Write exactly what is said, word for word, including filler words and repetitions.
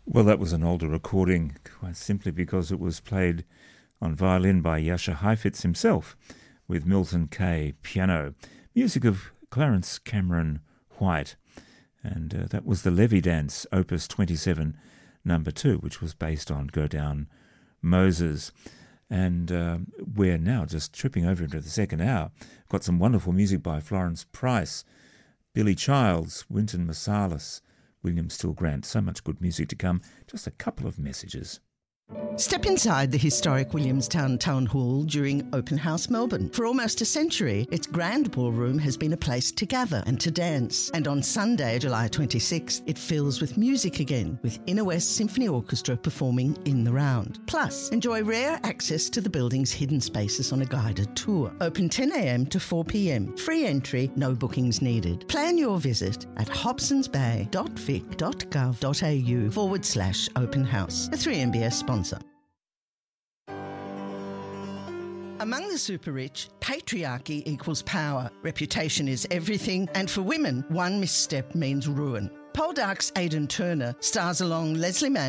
Well, that was an older recording, quite simply because it was played on violin by Jascha Heifetz himself, with Milton Kay piano, music of Clarence Cameron White. And uh, that was the Levy Dance, Opus twenty-seven, number two, which was based on Go Down Moses. And uh, we're now just tripping over into the second hour. Got some wonderful music by Florence Price, Billy Childs, Wynton Marsalis, William Still Grant. So much good music to come. Just a couple of messages. Step inside the historic Williamstown Town Hall during Open House Melbourne. For almost a century, its grand ballroom has been a place to gather and to dance. And on Sunday, July twenty-sixth, it fills with music again, with Inner West Symphony Orchestra performing in the round. Plus, enjoy rare access to the building's hidden spaces on a guided tour. Open ten a.m. to four p.m. Free entry, no bookings needed. Plan your visit at hobsonsbay.vic.gov.au forward slash open house. A three M B S sponsor. Among the super rich, patriarchy equals power. Reputation is everything, and for women, one misstep means ruin. Poldark's Aidan Turner stars along Leslie Mann